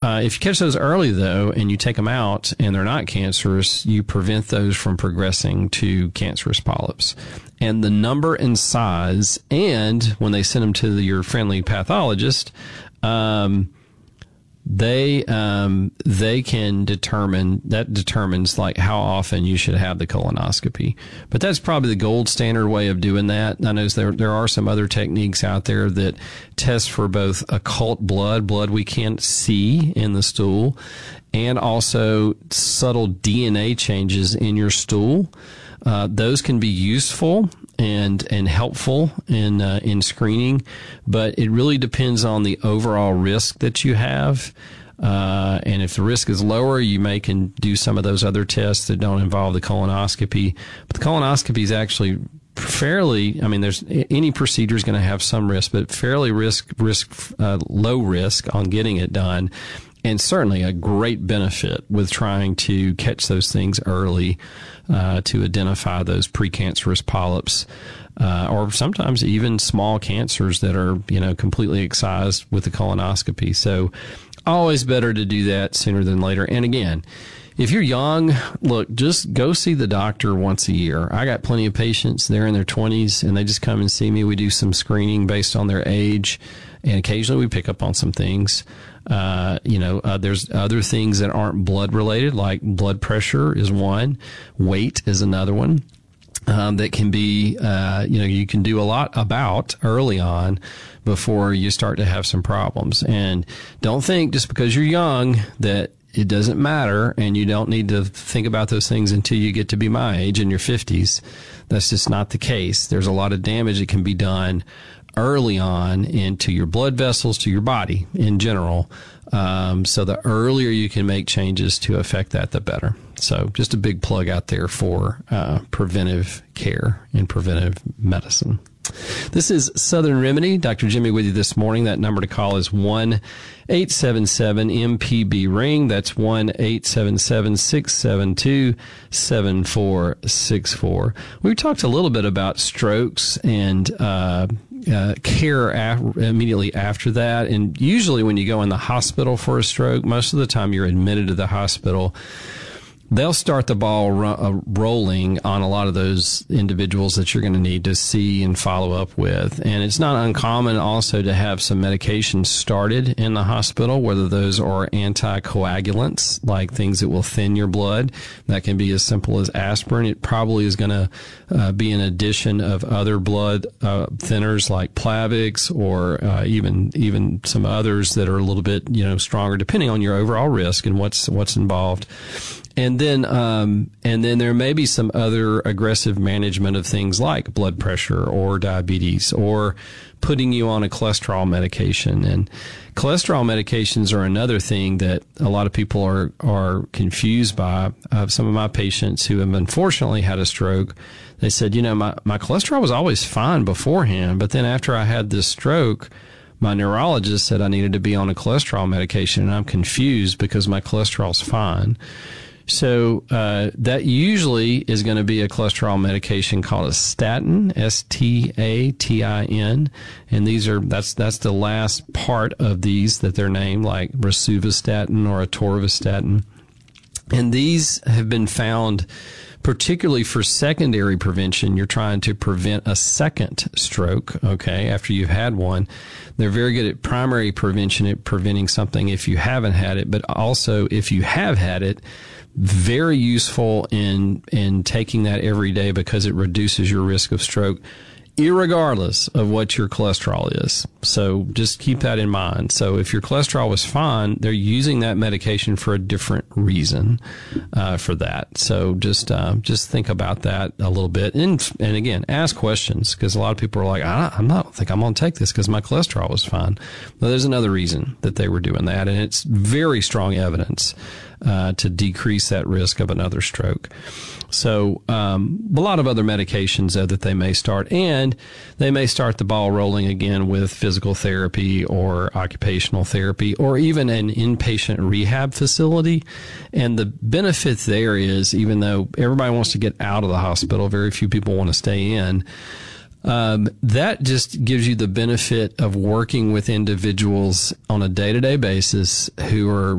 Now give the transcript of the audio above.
If you catch those early, though, and you take them out and they're not cancerous, you prevent those from progressing to cancerous polyps. And the number and size, and when they send them to your friendly pathologist, they can determines like how often you should have the colonoscopy. But that's probably the gold standard way of doing that. I know there are some other techniques out there that test for both occult blood we can't see in the stool, and also subtle DNA changes in your stool. Those can be useful and helpful in screening, but it really depends on the overall risk that you have. And if the risk is lower, you can do some of those other tests that don't involve the colonoscopy. But the colonoscopy is actually fairly, there's any procedure is going to have some risk, but fairly low risk on getting it done. And certainly a great benefit with trying to catch those things early, to identify those precancerous polyps, or sometimes even small cancers that are, completely excised with the colonoscopy. So always better to do that sooner than later. And again, if you're young, look, just go see the doctor once a year. I got plenty of patients, they're in their 20s, and they just come and see me. We do some screening based on their age, and occasionally we pick up on some things. There's other things that aren't blood related, like blood pressure is one, weight is another one. That can be, you can do a lot about early on before you start to have some problems. And don't think just because you're young that it doesn't matter and you don't need to think about those things until you get to be my age in your 50s. That's just not the case. There's a lot of damage that can be done early on into your blood vessels, to your body in general. So the earlier you can make changes to affect that, the better. So just a big plug out there for preventive care and preventive medicine. This is Southern Remedy. Dr. Jimmy with you this morning. That number to call is 1-877-MPB-RING. That's 1-877-672-7464. We talked a little bit about strokes and care immediately after that. And usually when you go in the hospital for a stroke, most of the time you're admitted to the hospital. They'll start the ball rolling on a lot of those individuals that you're going to need to see and follow up with. And it's not uncommon also to have some medications started in the hospital, whether those are anticoagulants, like things that will thin your blood. That can be as simple as aspirin. It probably is going to be an addition of other blood thinners like Plavix, or even some others that are a little bit stronger, depending on your overall risk and what's involved. And then there may be some other aggressive management of things like blood pressure or diabetes, or putting you on a cholesterol medication. And cholesterol medications are another thing that a lot of people are confused by. Some of my patients who have unfortunately had a stroke, they said, my cholesterol was always fine beforehand, but then after I had this stroke, my neurologist said I needed to be on a cholesterol medication, and I'm confused because my cholesterol's fine. So that usually is going to be a cholesterol medication called a statin, S-T-A-T-I-N, and that's the last part of these that they're named, like rosuvastatin or atorvastatin. And these have been found particularly for secondary prevention. You're trying to prevent a second stroke, okay, after you've had one. They're very good at primary prevention, at preventing something if you haven't had it, but also if you have had it, very useful in taking that every day because it reduces your risk of stroke, irregardless of what your cholesterol is. So just keep that in mind. So if your cholesterol was fine, they're using that medication for a different reason for that. So just think about that a little bit. And again, ask questions, because a lot of people are like, I don't think I'm going to take this because my cholesterol was fine. Well, there's another reason that they were doing that, and it's very strong evidence to decrease that risk of another stroke. So a lot of other medications that they may start, and they may start the ball rolling again with physical therapy or occupational therapy, or even an inpatient rehab facility. And the benefit there is, even though everybody wants to get out of the hospital, very few people want to stay in. That just gives you the benefit of working with individuals on a day-to-day basis who are